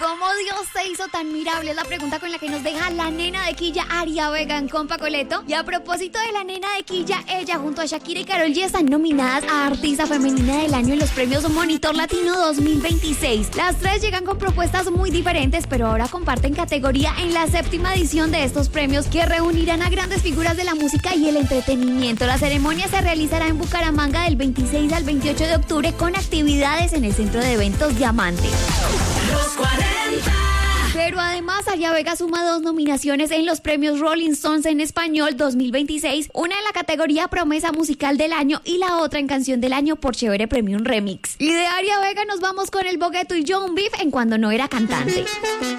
¿Cómo Dios se hizo tan mirable? Es la pregunta con la que nos deja la nena de Quilla, Aria Vega, en Compa Coleto. Y a propósito de la nena de Quilla, ella junto a Shakira y Karol G están nominadas a Artista Femenina del Año en los premios Monitor Latino 2026. Las tres llegan con propuestas muy diferentes, pero ahora comparten categoría en la 7ª edición de estos premios que reunirán a grandes figuras de la música y el entretenimiento. La ceremonia se realizará en Bucaramanga del 26 al 28 de octubre con actividades en el Centro de Eventos Diamante. Los 40. Pero además, Aria Vega suma 2 nominaciones en los premios Rolling Stones en español 2026, una en la categoría Promesa Musical del Año y la otra en Canción del Año por Chévere Premium Remix. Y de Aria Vega nos vamos con El Bogueto y John Beef en Cuando no era cantante.